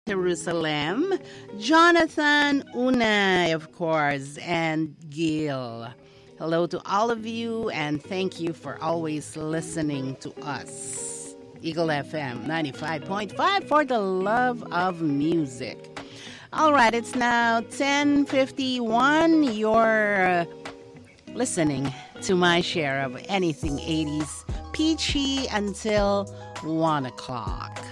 Jerusalem, Jonathan Unay, of course, and Gil. Hello to all of you, and thank you for always listening to us. Eagle FM 95.5 for the love of music. All right, it's now 10:51. You're listening to my share of anything 80s, peachy until 1 o'clock.